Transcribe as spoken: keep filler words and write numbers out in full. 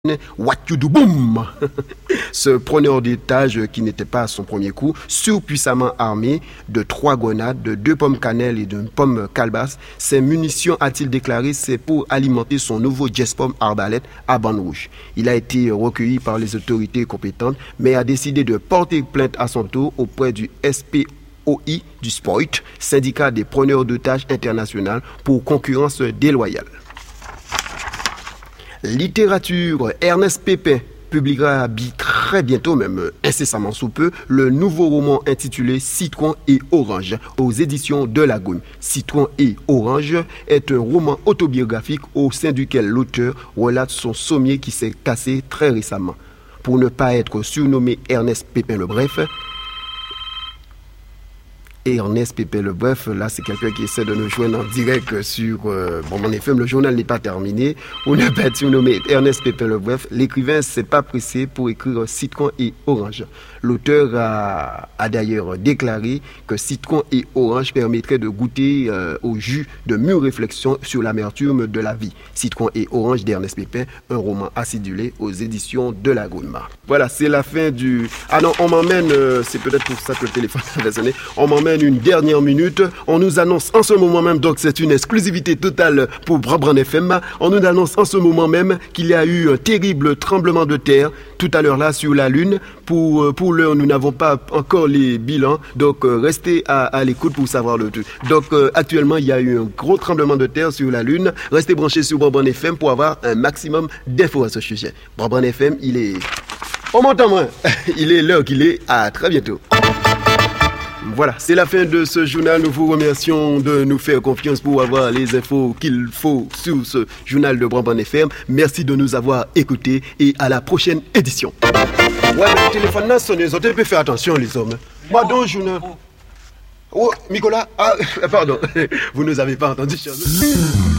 What you do boom. Ce preneur d'otage qui n'était pas à son premier coup, surpuissamment armé de trois grenades, de deux pommes cannelle et d'une pomme calebasse, ses munitions, a-t-il déclaré, c'est pour alimenter son nouveau J-Pomme arbalète à bande rouge. Il a été recueilli par les autorités compétentes, mais a décidé de porter plainte à son tour auprès du S P O I du Sport, syndicat des preneurs d'otages international, pour concurrence déloyale. Littérature, Ernest Pépin publiera très bientôt, même incessamment sous peu, le nouveau roman intitulé Citron et Orange aux éditions de la Goume. Citron et Orange est un roman autobiographique au sein duquel l'auteur relate son sommier qui s'est cassé très récemment. Pour ne pas être surnommé Ernest Pépin le Bref, et Ernest Pépin le Bref, là c'est quelqu'un qui essaie de nous joindre en direct sur euh, bon, mon F M, le journal n'est pas terminé. On n'a pas surnommé Ernest Pépin le Bref. L'écrivain s'est pas pressé pour écrire Citron et Orange. L'auteur a, a d'ailleurs déclaré que Citron et Orange permettraient de goûter euh, au jus de mûre réflexion sur l'amertume de la vie. Citron et Orange d'Ernest Pépin, un roman acidulé aux éditions de la Goume. Voilà, c'est la fin du... Ah non, on m'emmène, euh, c'est peut-être pour ça que le téléphone avait sonné, on m'emmène une dernière minute. On nous annonce en ce moment même, donc c'est une exclusivité totale pour Brabant F M, on nous annonce en ce moment même qu'il y a eu un terrible tremblement de terre tout à l'heure là sur la Lune. Pour, pour l'heure, nous n'avons pas encore les bilans, donc euh, restez à, à l'écoute pour savoir le tout. Donc euh, actuellement, il y a eu un gros tremblement de terre sur la Lune. Restez branchés sur Brabant F M pour avoir un maximum d'infos à ce sujet. Brabant F M, il est... On m'entend moins. Il est l'heure qu'il est. À très bientôt. Voilà, c'est la fin de ce journal. Nous vous remercions de nous faire confiance pour avoir les infos qu'il faut sur ce journal de Brabant F M. Merci de nous avoir écoutés et à la prochaine édition. Ouais, mais le téléphone là sonne, les autres peuvent faire attention, les hommes. Moi, donc, journal. Oh, Nicolas, ah, pardon, vous ne nous avez pas entendu, chers amis.